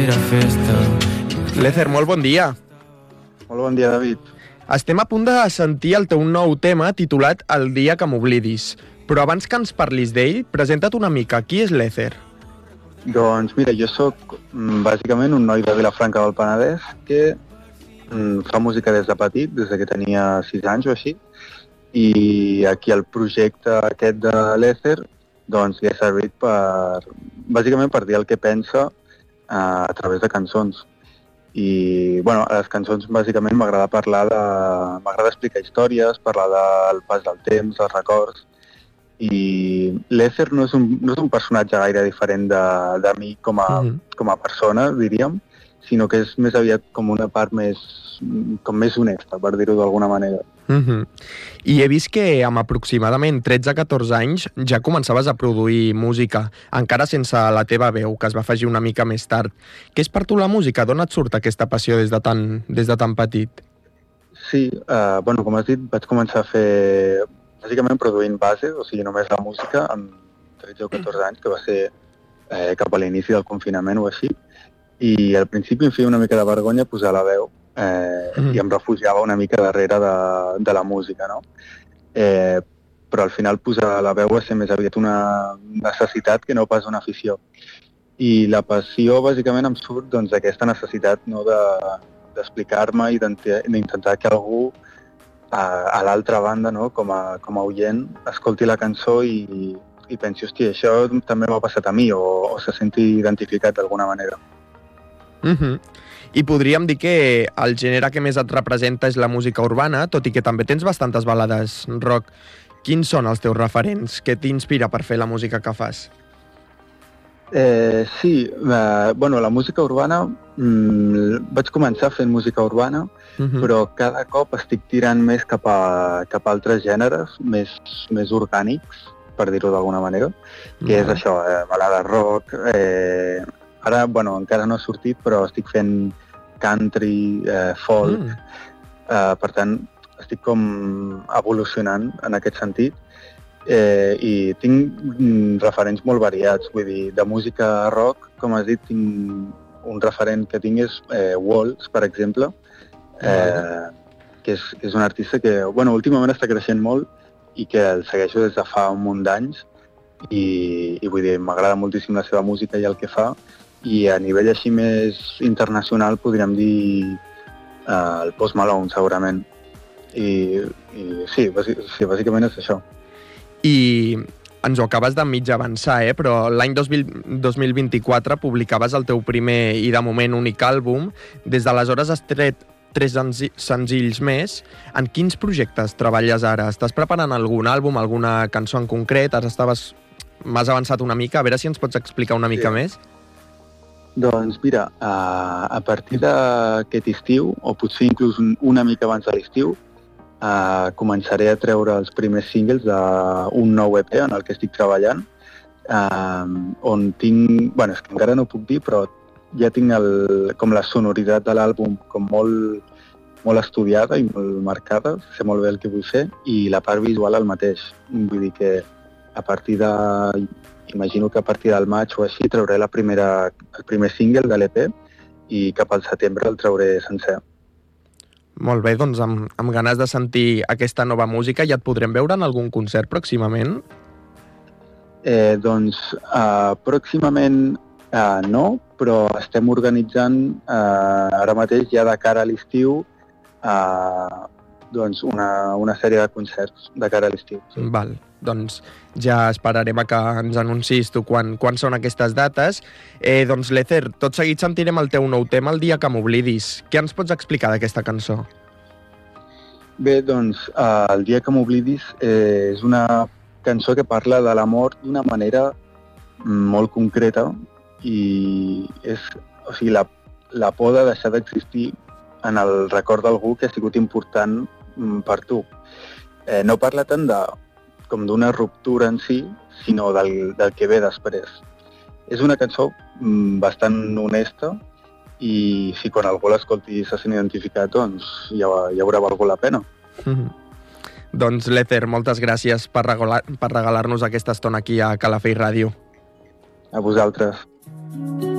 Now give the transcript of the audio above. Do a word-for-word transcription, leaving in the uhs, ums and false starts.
era festa. L'Ether, molt bon dia. Molt bon dia, David. Estem a punt de sentir el teu nou tema titulat El dia que m'oblidis. Però abans que ens parlis d'ell, presenta't una mica. Qui és l'Ether? Doncs mira, jo sóc bàsicament un noi de Vilafranca del Penedès que mm, fa música des de petit, des de que tenia sis anys o així, i aquí el projecte aquest de l'Ether doncs li ha servit per, bàsicament per dir el que pensa eh, a través de cançons. I bueno, a les cançons bàsicament m'agrada parlar de... m'agrada explicar històries, parlar del pas del temps, dels records, i l'Ether no és un, no és un personatge gaire diferent de, de mi com a, mm-hmm. com a persona, diríem, sinó que és més aviat com una part més, com més honesta, per dir-ho d'alguna manera. Mm-hmm. I he vist que amb aproximadament tretze a catorze anys ja començaves a produir música, encara sense la teva veu, que es va afegir una mica més tard. Què és per tu la música? D'on et surt aquesta passió des de tan, des de tan petit? Sí, eh, bueno, com has dit, vaig començar a fer bàsicament produint base, o sigui, només la música, amb tretze o catorze anys, que va ser eh, cap a l'inici del confinament o així, i al principi em feia una mica de vergonya posar la veu, eh, mm. i em refugiava una mica darrere de, de la música, no? Eh, però al final posar la veu va ser més aviat una necessitat que no pas una afició. I la passió, bàsicament, em surt doncs, d'aquesta necessitat, no, de, d'explicar-me i d'intentar que algú a, a l'altra banda, no, com a, com a oient, escolti la cançó i, i pensi, hòstia, això també m'ha passat a mi, o, o se senti identificat d'alguna manera. Mm-hmm. I podríem dir que el gènere que més et representa és la música urbana, tot i que també tens bastantes balades rock. Quins són els teus referents? Què t'inspira per fer la música que fas? Eh, sí, eh, bueno, la música urbana, mmm, vaig començar fent música urbana, uh-huh. però cada cop estic tirant més cap a, cap a altres gèneres, més, més orgànics, per dir-ho d'alguna manera, que uh-huh. és això, eh, balada rock, eh, ara, bueno, encara no ha sortit, però estic fent country, eh, folk, uh-huh. eh, per tant, estic com evolucionant en aquest sentit. Eh, i tinc mm, referents molt variats, vull dir, de música rock, com has dit, tinc un referent que tinc és eh, Walls, per exemple, eh, que és, és un artista que, bueno, últimament està creixent molt i que el segueixo des de fa un munt d'anys i, i vull dir, m'agrada moltíssim la seva música i el que fa, i a nivell així més internacional podríem dir eh, el Post Malone, segurament. I, i sí, bàsic, sí, bàsicament és això. I ens ho acabes de mig avançar, eh? Però l'any dos mil vint-i-quatre publicaves el teu primer i de moment únic àlbum. Des d'aleshores has tret tres senzills més. En quins projectes treballes ara? Estàs preparant algun àlbum, alguna cançó en concret? Ara estaves... m'has avançat una mica, a veure si ens pots explicar una mica sí. més. Doncs mira, a, a partir d'aquest estiu, o potser inclús una mica abans de l'estiu, Uh, començaré a treure els primers singles d'un nou E P en el que estic treballant, uh, on tinc... bueno, és que encara no puc dir, però ja tinc el, com la sonoritat de l'àlbum com molt, molt estudiada i molt marcada, sé molt bé el que vull fer, i la part visual el mateix. Vull dir que a partir de... imagino que a partir del maig o així trauré la primera, el primer single de l'E P i cap al setembre el trauré sencer. Molt bé, doncs amb, amb ganes de sentir aquesta nova música, ja et podrem veure en algun concert pròximament? Eh, doncs uh, pròximament uh, no, però estem organitzant uh, ara mateix ja de cara a l'estiu uh, doncs una, una sèrie de concerts de cara a l'estiu. Sí. Val, doncs ja esperarem a que ens anuncis tu quan, quan són aquestes dates. Eh, doncs l'Ether, tot seguit sentirem el teu nou tema, El dia que m'oblidis. Què ens pots explicar d'aquesta cançó? Bé, doncs, uh, El dia que m'oblidis eh, és una cançó que parla de l'amor d'una manera molt concreta i és, o sigui, la, la por de deixar d'existir en el record d'algú que ha sigut important per tu. Eh, no parla tant de com d'una ruptura en si, sinó del, del que ve després. És una cançó mm, bastant honesta i si quan algú l'escolti i se sent identificat, doncs ja, ja haurà valgut la pena. Mm-hmm. Doncs l'Ether, moltes gràcies per regalar, per regalar-nos aquesta estona aquí a Calafell Ràdio. A vosaltres.